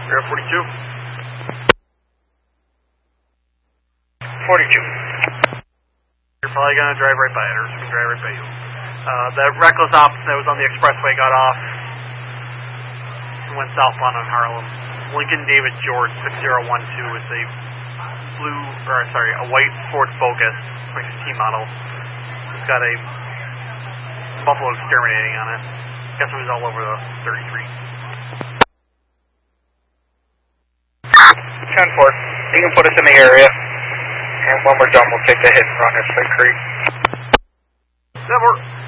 Air 42. 42. You're probably going to drive right by it, or it's going to drive right by you. That reckless op that was on the expressway got off and went southbound on Harlem. Lincoln David George 6012 is a a white Ford Focus 2016 model. It's got a Buffalo Exterminating on it. Guess it was all over the 33. 10-4. You can put us in the area, and when we're done, we'll take the hit and run at Slate Creek. That works.